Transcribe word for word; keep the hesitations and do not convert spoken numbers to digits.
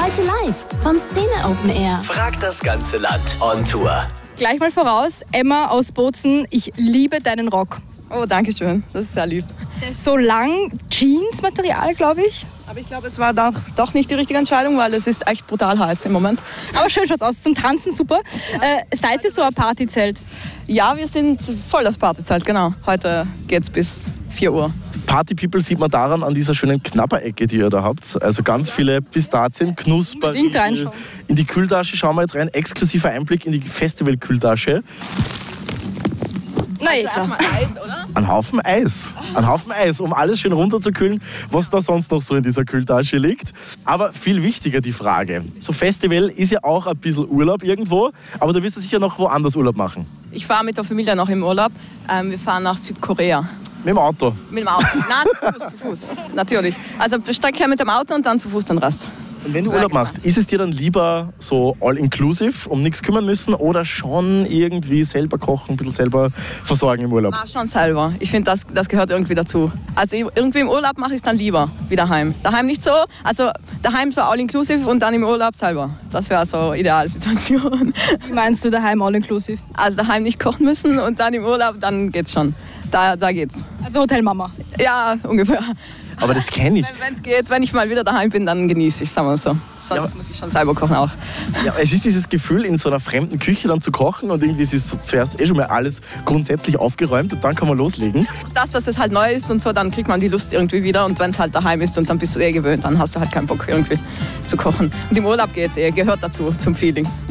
Heute live vom Szene Open Air. Frag das ganze Land on Tour. Gleich mal voraus, Emma aus Bozen, ich liebe deinen Rock. Oh, danke schön. Das ist sehr lieb. Der ist so lang, Jeans-Material, glaube ich. Aber ich glaube, es war doch, doch nicht die richtige Entscheidung, weil es ist echt brutal heiß im Moment. Aber schön schaut's aus, zum Tanzen super. Äh, seid ihr so ein Partyzelt? Ja, wir sind voll das Partyzelt, genau. Heute geht's bis vier Uhr. Party-People sieht man daran an dieser schönen Knabberecke, die ihr da habt. Also ganz viele Pistazien, Knusper. Unbedingt reinschauen. In die Kühltasche schauen wir jetzt rein. Exklusiver Einblick in die Festival-Kühltasche. Na, Also jetzt erstmal Eis, oder? Ein Haufen Eis. Ein Haufen Eis, um alles schön runterzukühlen, was da sonst noch so in dieser Kühltasche liegt. Aber viel wichtiger die Frage. So Festival ist ja auch ein bisschen Urlaub irgendwo, aber du wirst ja sicher noch woanders Urlaub machen. Ich fahre mit der Familie noch im Urlaub. Ähm, wir fahren nach Südkorea. Mit dem Auto. Mit dem Auto. Nein, zu Fuß, zu Fuß. Natürlich. Also steig her mit dem Auto und dann zu Fuß den Rest. Und wenn du Urlaub machst, ist es dir dann lieber so all-inclusive, um nichts kümmern müssen, oder schon irgendwie selber kochen, ein bisschen selber versorgen im Urlaub? Ah, schon selber. Ich finde, das, das gehört irgendwie dazu. Also irgendwie im Urlaub mache ich es dann lieber wie daheim. Daheim nicht so, also daheim so all-inclusive und dann im Urlaub selber. Das wäre so eine ideale Situation. Wie meinst du daheim all-inclusive? Also daheim nicht kochen müssen und dann im Urlaub, dann geht's schon. Da, da geht's. Also Hotelmama. Ja, ungefähr. Aber das kenne ich. Wenn es geht, wenn ich mal wieder daheim bin, dann genieße ich es, sagen wir so. Sonst Ja. muss ich schon selber kochen auch. Ja, es ist dieses Gefühl, in so einer fremden Küche dann zu kochen und irgendwie ist so zuerst eh schon mal alles grundsätzlich aufgeräumt und dann kann man loslegen. Das, dass es halt neu ist und so, dann kriegt man die Lust irgendwie wieder. Und wenn es halt daheim ist und dann bist du eh gewöhnt, dann hast du halt keinen Bock irgendwie zu kochen. Und im Urlaub geht's eh, gehört dazu, zum Feeling.